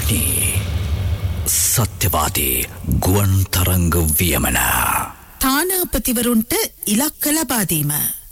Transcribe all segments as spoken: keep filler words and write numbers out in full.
අග්නි සත්‍යවාදී ගුවන් තරංග වියමන තානාපතිවරුන්ට ඉලක්ක ලබා දීම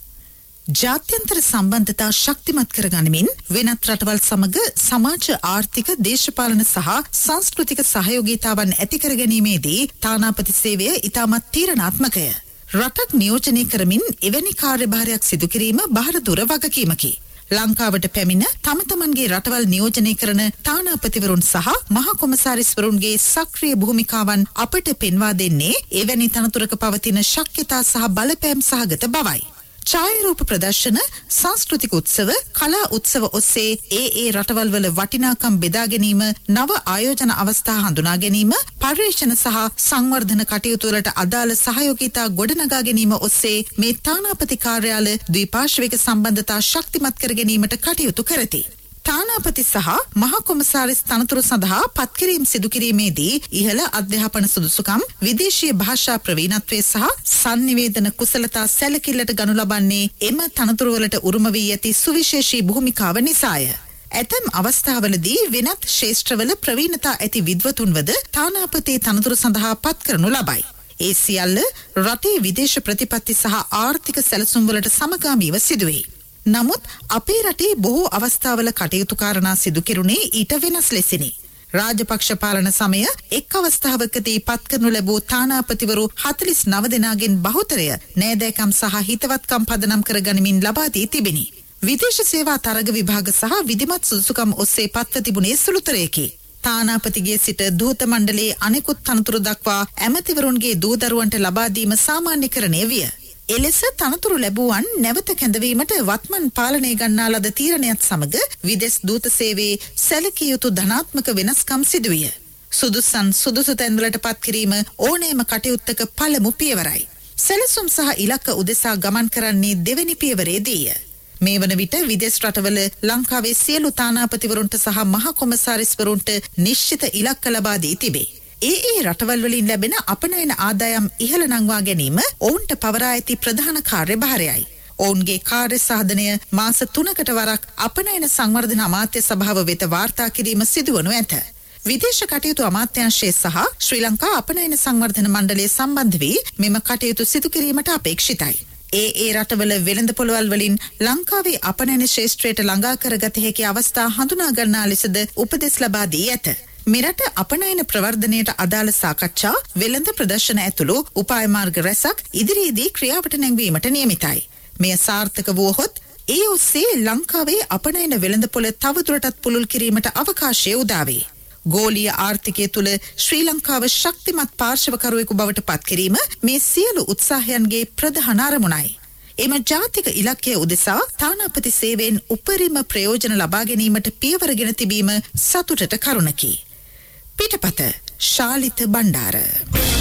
ජාත්‍යන්තර සම්බන්ධතා ශක්තිමත් කර ගනිමින් වෙනත් රටවල් සමග සමාජ ආර්ථික දේශපාලන සහ සංස්කෘතික සහයෝගීතාවන් ඇති කර ගැනීමේදී තානාපති සේවය ඉතාමත් තීරණාත්මකය. රටක් නියෝජනය කරමින් එවැනි කාර්යභාරයක් සිදු කිරීම බාරදුර වගකීමකි. ලංකාවට පැමිණ තම තමන්ගේ රටවල් නියෝජනය කරන තානාපතිවරුන් සහ මහා කොමසාරිස්වරුන්ගේ සක්‍රිය භූමිකාවන් අපට පෙන්වා දෙන්නේ එවැනි තනතුරක පවතින ශක්්‍යතා සහ බලපෑම් සහගත බවයි. ඡායාරූප ප්‍රදර්ශන, සංස්කෘතික උත්සව, කලා උත්සව ඔස්සේ ඒ ඒ රටවල් වල වටිනාකම් බෙදා ගැනීම, නව ආයෝජන අවස්ථා හඳුනා ගැනීම, පර්යේෂණ සහ සංවර්ධන කටයුතු වලට අදාළ සහයෝගීතා ගොඩනගා ගැනීම ඔස්සේ මේ තානාපති කාර්යාල ද්විපාර්ශ්වික සම්බන්ධතා ශක්තිමත් කර ගැනීමට කටයුතු කරති. තානාපති සහ මහා කොමසාරිස් තනතුරු සඳහා පත්කිරීම සිදු කිරීමේදී ඉහළ අධ්‍යාපන සුදුසුකම්, විදේශීය භාෂා ප්‍රවීණත්වය සහ sannivedana කුසලතා සැලකිල්ලට ගනු ලබන්නේ එම තනතුරු වලට උරුම වී ඇති සුවිශේෂී භූමිකාව නිසාය. ඇතැම් අවස්ථාවලදී වෙනත් ක්ෂේත්‍රවල ප්‍රවීණතා ඇති විද්වතුන්වද තානාපති තනතුරු සඳහා පත් කරනු ලබයි. ඒ සියල්ල රටේ විදේශ ප්‍රතිපත්ති සහ ආර්ථික සැලසුම් වලට සමගාමීව සිදුවේ. නමුත් අපේ රටේ බොහෝ අවස්ථාවල කටයුතු කාරණා සිදු කෙරුණේ ඊට වෙනස් ලෙසිනි. රාජපක්ෂ පාලන සමය එක් අවස්ථාවකදී පත් කරනු ලැබූ තානාපතිවරු හතළිස් නව දෙනාගෙන් බහුතරය නෑදෑකම් සහ හිතවත්කම් පදනම් කර ගනිමින් ලබා දී තිබිනි. විදේශ සේවා තරග විභාග සහ විධිමත් සුදුසුකම් ඔස්සේ පත්ව තිබුණේ සුළුතරයකි. තානාපතිගේ සිට දූත මණ්ඩලයේ අනෙකුත් තනතුරු දක්වා ඇමතිවරුන්ගේ දූ දරුවන්ට ලබා දීම සාමාන්‍යකරණය විය. එලෙස තනතුරු ලැබුවන් නැවත කැඳවීමට වත්මන් පාලනය ගන්නා ලද තීරණයත් සමග විදෙස් දූත සේවයේ සැලකිය යුතු ධනාත්මක වෙනස්කම් සිදුවිය. සුදුසන් සුදුසු තැන්වලට පත් කිරීම ඕනෑම කටයුත්තක පළමු පියවරයි. සැලසුම් සහ ඉලක්ක උදෙසා ගමන් කරන්නේ දෙවැනි පියවරේදීය. මේ වන විට විදෙස් රටවල ලංකාවේ සියලු තානාපතිවරුන්ට සහ මහා කොමසාරිස්වරුන්ට නිශ්චිත ඉලක්ක ලබා දී තිබේ. ඒ ඒ රටවල් වලින් ලැබෙන අපනයන ආදායම් ඉහළ නංවා ගැනීම ඔවුන්ට පවරා ඇති ප්‍රධාන කාර්යභාරයයි. ඔවුන්ගේ කාර්ය සාධනය මාස තුනකට වරක් අපනයන සංවර්ධන අමාත්‍ය සභාව වෙත වාර්තා කිරීම සිදුවනු ඇත. විදේශ කටයුතු අමාත්‍යාංශය සහ ශ්‍රී ලංකා අපනයන සංවර්ධන මණ්ඩලය සම්බන්ධ වී මෙම කටයුතු සිදු කිරීමට අපේක්ෂිතයි. ඒ ඒ රටවල වෙළඳ පොළවල් වලින් ලංකාවේ අපනයන ශේෂ්ත්‍රයට ළඟා කරගත හැකි අවස්ථා හඳුනා ගන්නා ලෙසද උපදෙස් ලබා දී ඇත. මෙරට අපනයන ප්‍රවර්ධනයට අදාළ සාකච්ඡා, වෙළඳ ප්‍රදර්ශන ඇතුළු උපාය මාර්ග රැසක් ඉදිරියේදී ක්‍රියාවට නැංවීමට නියමිතයි. මෙය සාර්ථක වුවහොත් ඒ ඔස්සේ ලංකාවේ අපනයන වෙළඳපොළ තවදුරටත් පුළුල් කිරීමට අවකාශය උදා වේ. ගෝලීය ආර්ථිකය තුළ ශ්‍රී ලංකාව ශක්තිමත් පාර්ශවකරුවෙකු බවට පත් කිරීම මේ සියලු උත්සාහයන්ගේ ප්‍රධාන අරමුණයි. එම ජාතික ඉලක්කය උදෙසා තානාපති සේවයෙන් උපරිම ප්‍රයෝජන ලබා ගැනීමට පියවරගෙන තිබීම සතුටට කරුණකි. පිටපත ශාලිත බණ්ඩාර.